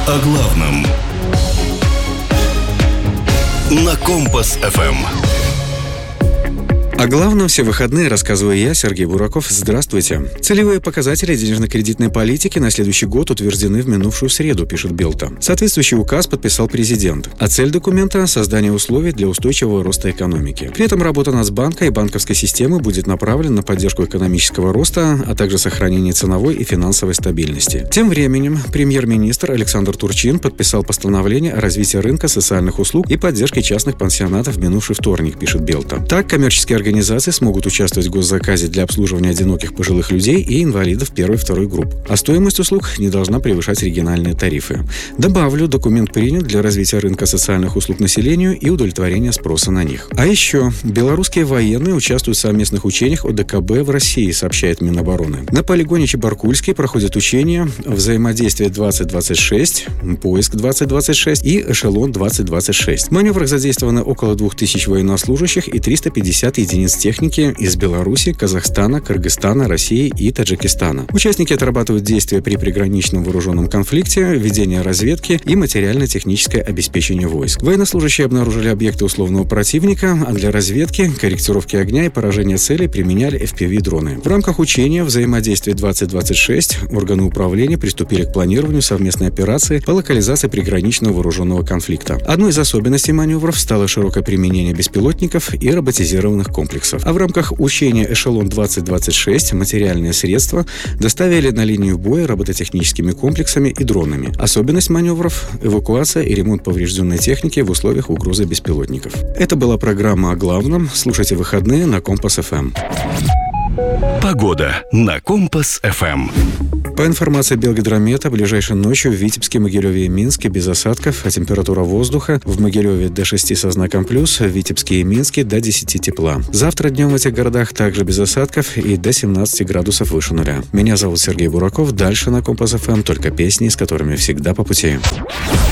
О главном на Компас-ФМ. О главном все выходные рассказываю я, Сергей Бураков. Здравствуйте. Целевые показатели денежно-кредитной политики на следующий год утверждены в минувшую среду, пишет Белта. Соответствующий указ подписал президент. А цель документа – создание условий для устойчивого роста экономики. При этом работа Нацбанка и банковской системы будет направлена на поддержку экономического роста, а также сохранение ценовой и финансовой стабильности. Тем временем премьер-министр Александр Турчин подписал постановление о развитии рынка социальных услуг и поддержке частных пансионатов в минувший вторник, пишет Белта. Так, коммерческие организации смогут участвовать в госзаказе для обслуживания одиноких пожилых людей и инвалидов первой и второй групп. А стоимость услуг не должна превышать региональные тарифы. Добавлю, документ принят для развития рынка социальных услуг населению и удовлетворения спроса на них. А еще белорусские военные участвуют в совместных учениях ОДКБ в России, сообщает Минобороны. На полигоне Чебаркульский проходят учения «Взаимодействие 2026», «Поиск 2026» и «Эшелон 2026». В маневрах задействованы около 2000 военнослужащих и 350 единиц техники из Беларуси, Казахстана, Кыргызстана, России и Таджикистана. Участники отрабатывают действия при приграничном вооруженном конфликте, ведение разведки и материально-техническое обеспечение войск. Военнослужащие обнаружили объекты условного противника, а для разведки, корректировки огня и поражения целей применяли FPV-дроны. В рамках учения «Взаимодействие 2026» органы управления приступили к планированию совместной операции по локализации приграничного вооруженного конфликта. Одной из особенностей маневров стало широкое применение беспилотников и роботизированных комплексов. А в рамках учения «Эшелон-2026» материальные средства доставили на линию боя робототехническими комплексами и дронами. Особенность маневров – эвакуация и ремонт поврежденной техники в условиях угрозы беспилотников. Это была программа о главном. Слушайте выходные на Компас-ФМ. Погода на Компас-ФМ. По информации Белгидромета, ближайшей ночью в Витебске, Могилеве и Минске без осадков, а температура воздуха в Могилеве до 6 со знаком плюс, в Витебске и Минске до 10 тепла. Завтра днем в этих городах также без осадков и до 17 градусов выше нуля. Меня зовут Сергей Бураков. Дальше на Компас-ФМ только песни, с которыми всегда по пути.